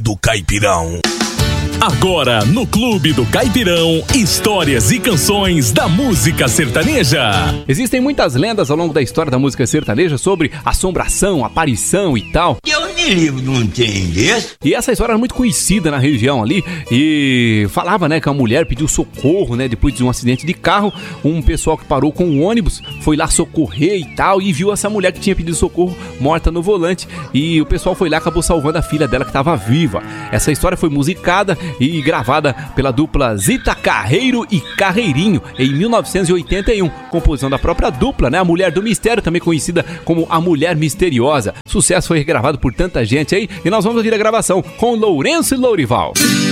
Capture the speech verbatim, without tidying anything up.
do Caipirão. Agora, no Clube do Caipirão, histórias e canções da música sertaneja. Existem muitas lendas ao longo da história da música sertaneja sobre assombração, aparição e tal. Eu me livro não entender. E essa história era muito conhecida na região ali e falava, né, que a mulher pediu socorro, né, depois de um acidente de carro. Um pessoal que parou com um ônibus foi lá socorrer e tal e viu essa mulher que tinha pedido socorro morta no volante. E o pessoal foi lá e acabou salvando a filha dela que estava viva. Essa história foi musicada e gravada pela dupla Zita Carreiro e Carreirinho em mil novecentos e oitenta e um, composição da própria dupla, né? A Mulher do Mistério, também conhecida como A Mulher Misteriosa. O sucesso foi regravado por tanta gente aí e nós vamos ouvir a gravação com Lourenço e Lourival.